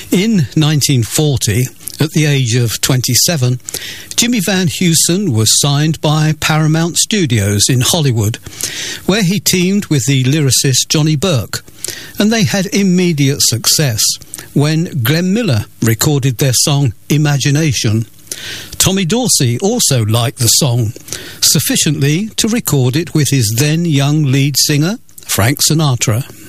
In 1940, at the age of 27, Jimmy Van Heusen was signed by Paramount Studios in Hollywood, where he teamed with the lyricist Johnny Burke, and they had immediate success when Glenn Miller recorded their song Imagination. Tommy Dorsey also liked the song sufficiently to record it with his then young lead singer, Frank Sinatra.